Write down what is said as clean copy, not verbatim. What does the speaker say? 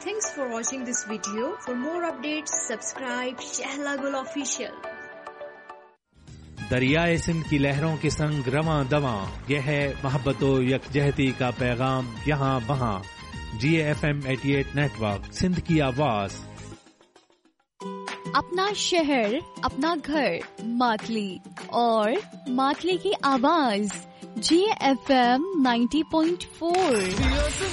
Thanks for watching this video. For more updates, subscribe Shehla Gul Official. दरियाए Sindh की लहरों के संग रवां दवां, यह है मोहब्बतो यकजहती का पैगाम यहाँ वहाँ। GFM 88 नेटवर्क, सिंध की आवाज। अपना शहर, अपना घर, मातली और मातली की आवाज GFM 90.4।